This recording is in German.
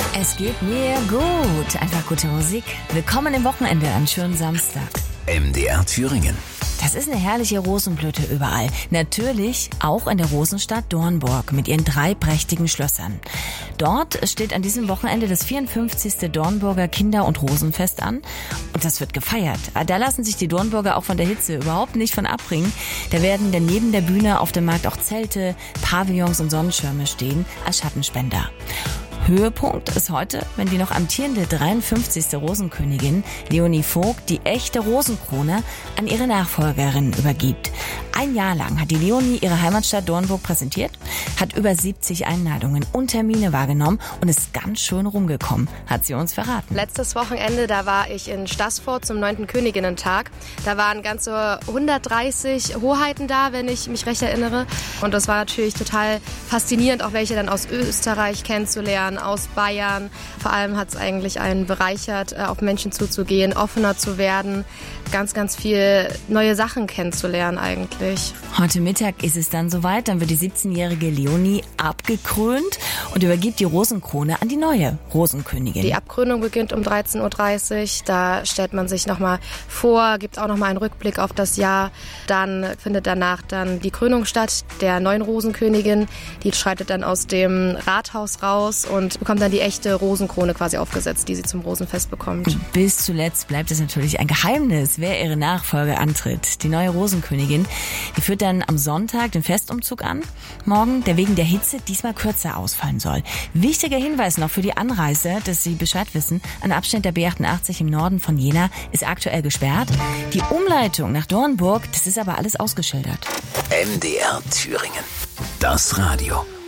Es geht mir gut. Einfach gute Musik. Willkommen im Wochenende, einen schönen Samstag. MDR Thüringen. Das ist eine herrliche Rosenblüte überall. Natürlich auch in der Rosenstadt Dornburg mit ihren 3 prächtigen Schlössern. Dort steht an diesem Wochenende das 54. Dornburger Kinder- und Rosenfest an. Und das wird gefeiert. Da lassen sich die Dornburger auch von der Hitze überhaupt nicht von abbringen. Da werden dann neben der Bühne auf dem Markt auch Zelte, Pavillons und Sonnenschirme stehen als Schattenspender. Höhepunkt ist heute, wenn die noch amtierende 53. Rosenkönigin Leonie Vogt die echte Rosenkrone an ihre Nachfolgerin übergibt. Ein Jahr lang hat die Leonie ihre Heimatstadt Dornburg präsentiert, hat über 70 Einladungen und Termine wahrgenommen und ist ganz schön rumgekommen, hat sie uns verraten. Letztes Wochenende, da war ich in Staßfurt zum 9. Königinnentag. Da waren ganze 130 Hoheiten da, wenn ich mich recht erinnere. Und das war natürlich total faszinierend, auch welche dann aus Österreich kennenzulernen, aus Bayern. Vor allem hat es eigentlich einen bereichert, auf Menschen zuzugehen, offener zu werden, ganz, ganz viel neue Sachen kennenzulernen eigentlich. Heute Mittag ist es dann soweit, dann wird die 17-jährige Leonie abgekrönt und übergibt die Rosenkrone an die neue Rosenkönigin. Die Abkrönung beginnt um 13.30 Uhr, da stellt man sich nochmal vor, gibt auch nochmal einen Rückblick auf das Jahr. Dann findet danach dann die Krönung statt der neuen Rosenkönigin. Die schreitet dann aus dem Rathaus raus und bekommt dann die echte Rosenkrone quasi aufgesetzt, die sie zum Rosenfest bekommt. Bis zuletzt bleibt es natürlich ein Geheimnis, wer ihre Nachfolge antritt. Die neue Rosenkönigin, die führt dann am Sonntag den Festumzug an. Morgen, der wegen der Hitze diesmal kürzer ausfallen soll. Wichtiger Hinweis noch für die Anreise, dass Sie Bescheid wissen. Ein Abschnitt der B88 im Norden von Jena ist aktuell gesperrt. Die Umleitung nach Dornburg, das ist aber alles ausgeschildert. MDR Thüringen. Das Radio.